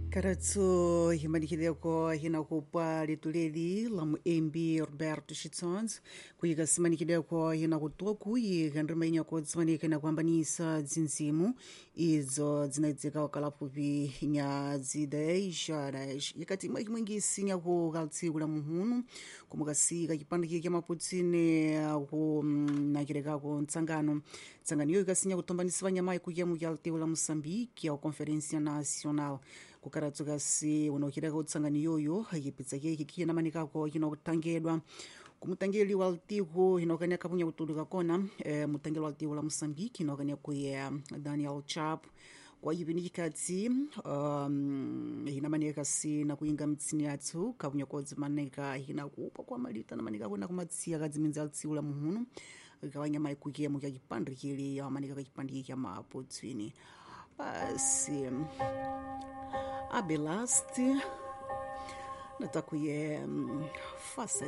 Karatso himanikideo ko hinakupa lituleli la muembi Roberto Chitsons kuiga simanikideo ko hinakutoku yigandramainyo ko tsimanika na kuambanisa zinzimu izo zinaidzeka wakalapupi nya zidei jarash ikati mwingisi nya ku galtsigula muhunu kumukasika kipandiki kya maputsine ku nakireka ko ntsangano yo ikasinya kutombanisa banyamai kujya mu galtsigula Moçambique ya Conferência Nacional kukaratsuka unokireka utsangani yoyo yipitsa keki kina manikako kinokutangedwa kumutangeli wa altigo inokania kapunya kutuduka kona mutangeli wa altigo la Moçambique inokania kuya Daniel Chap kwa yipinikati hinamanika na kuinga mitsini yatsu kapunya kodzi manika hinakupa kwa malita na manika kuna kumatsia kadziminza altigo la muhunu kawanya maikukia mukya kipandri kili ya manika kipandri kya mapotswini basi abelasti natakuye fasa